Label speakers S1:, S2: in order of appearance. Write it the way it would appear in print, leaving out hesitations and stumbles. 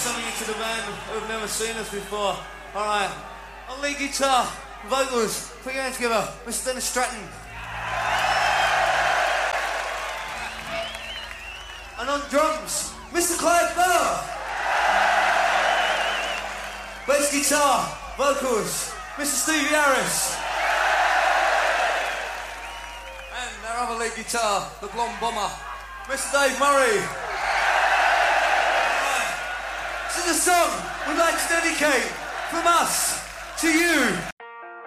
S1: some of you to the band who've never seen us before. All right, on lead guitar, vocals, put your hands together, Mr. Dennis Stratton. And on drums, Mr. Clive Burr. Bass guitar, vocals, Mr. Stevie Harris. And our other lead guitar, the blonde bomber, Mr. Dave Murray. This is a song we'd like to dedicate from us to you.